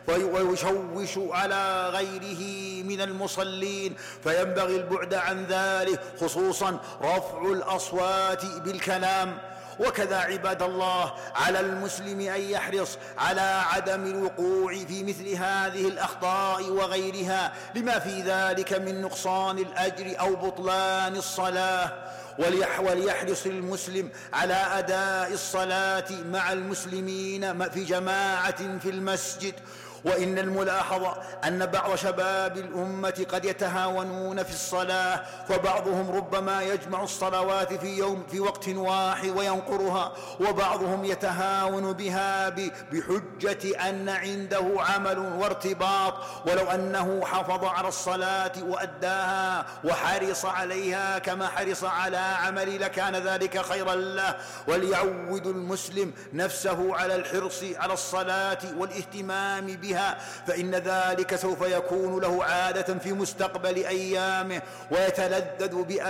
ويشوش على غيره من المصلين، فينبغي البعد عن ذلك، خصوصا رفع الأصوات بالكلام. وكذا عباد الله على المسلم أن يحرص على عدم الوقوع في مثل هذه الأخطاء وغيرها، لما في ذلك من نقصان الأجر أو بطلان الصلاة. وليحرص المسلم على أداء الصلاة مع المسلمين في جماعة في المسجد. وإن الملاحظ أن بعض شباب الأمة قد يتهاونون في الصلاة، فبعضهم ربما يجمع الصلوات في وقت واحد وينقرها، وبعضهم يتهاون بها بحجة أن عنده عمل وارتباط، ولو أنه حافظ على الصلاة وأداها وحرص عليها كما حرص على عمل لكان ذلك خيرا له. وليعود المسلم نفسه على الحرص على الصلاة والاهتمام بها، فإن ذلك سوف يكون له عادة في مستقبل أيامه، ويتلذذ